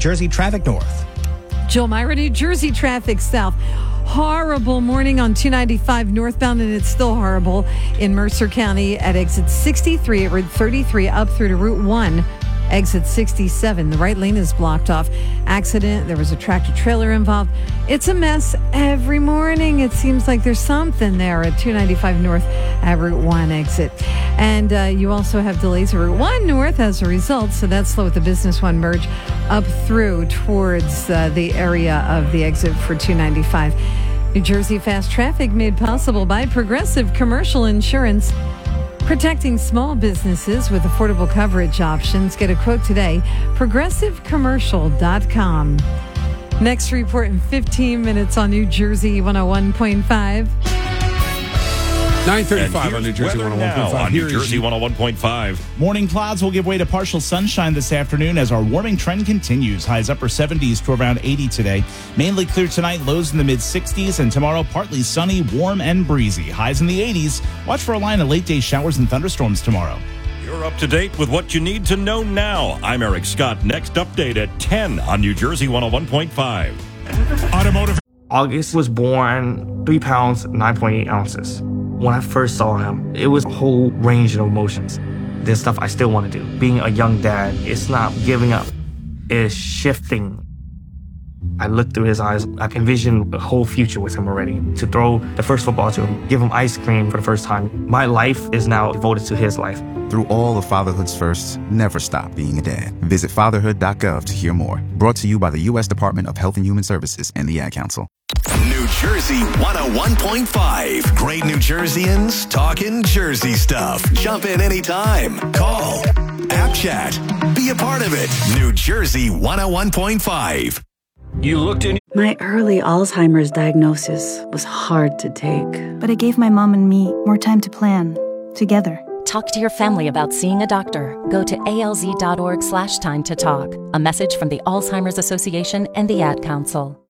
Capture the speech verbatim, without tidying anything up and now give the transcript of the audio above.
Jersey traffic north. Joe Myra, New Jersey traffic south. Horrible morning on two ninety-five northbound, and it's still horrible in Mercer County at exit sixty-three at Route thirty-three up through to Route one. Exit sixty-seven, the right lane is blocked off. Accident, there was a tractor trailer involved. It's a mess every morning. It seems like there's something there at two ninety-five north at Route one exit. And uh, you also have delays at Route one north as a result, so that's slow with the Business one merge up through towards uh, the area of the exit for two ninety-five. New Jersey fast traffic made possible by Progressive Commercial Insurance. Protecting small businesses with affordable coverage options. Get a quote today. progressive commercial dot com. Next report in fifteen minutes on New Jersey one oh one point five. nine thirty-five on New Jersey one oh one point five. On New Jersey one oh one point five. Morning clouds will give way to partial sunshine this afternoon as our warming trend continues. Highs upper seventies to around eighty today. Mainly clear tonight, lows in the mid sixties, and tomorrow partly sunny, warm, and breezy. Highs in the eighties. Watch for a line of late day showers and thunderstorms tomorrow. You're up to date with what you need to know now. I'm Eric Scott. Next update at ten on New Jersey one oh one point five. Automotive. August was born three pounds, nine point eight ounces. When I first saw him, it was a whole range of emotions. There's stuff I still want to do. Being a young dad, it's not giving up. It's shifting. I looked through his eyes. I envisioned a whole future with him already. To throw the first football to him, give him ice cream for the first time. My life is now devoted to his life. Through all of fatherhood's firsts, never stop being a dad. Visit fatherhood dot gov to hear more. Brought to you by the U S Department of Health and Human Services and the Ad Council. New Jersey one oh one point five. Great New Jerseyans talking Jersey stuff. Jump in anytime. Call. App chat. Be a part of it. New Jersey one oh one point five. You looked in. My early Alzheimer's diagnosis was hard to take. But it gave my mom and me more time to plan. Together. Talk to your family about seeing a doctor. Go to alz dot org slash time to talk. A message from the Alzheimer's Association and the Ad Council.